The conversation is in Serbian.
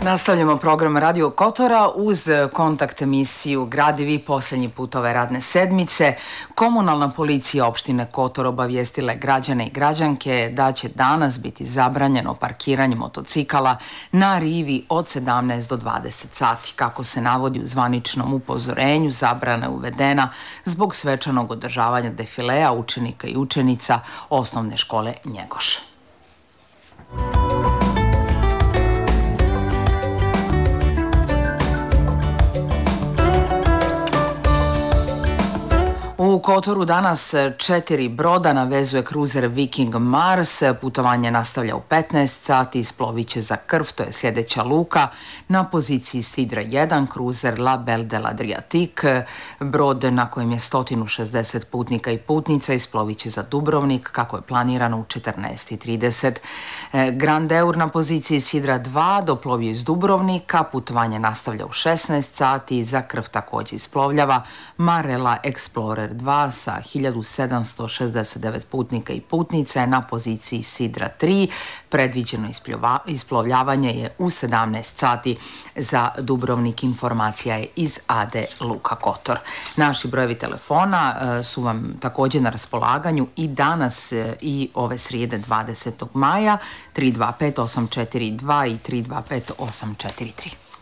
Nastavljamo program Radio Kotora uz kontakt emisiju Gradivi posljednji put ove radne sedmice. Komunalna policija opštine Kotor obavijestila građane i građanke da će danas biti zabranjeno parkiranje motocikala na rivi od 17 do 20 sati. Kako se navodi u zvaničnom upozorenju, zabrana je uvedena zbog svečanog održavanja defilea učenika i učenica osnovne škole Njegoš. U Kotoru danas 4 broda navezuje kruzer Viking Mars. Putovanje nastavlja u 15 sati, isplovit će za Krf, to je sljedeća luka. Na poziciji Sidra 1, kruzer La Belle de l'Adriatique. Brod na kojem je 160 putnika i putnica isplovit će za Dubrovnik, kako je planirano u 14:30. Grand Eur na poziciji Sidra 2 doplovio iz Dubrovnika. Putovanje nastavlja u 16 sati, za Krf također isplovljava Marella Explorer 2 sa 1769 putnika i putnica je na poziciji Sidra 3. Predviđeno isplovljavanje je u 17 sati za Dubrovnik. Informacija je iz AD Luka Kotor. Naši brojevi telefona su vam također na raspolaganju i danas i ove srijede 20. maja 325 842 i 325 843.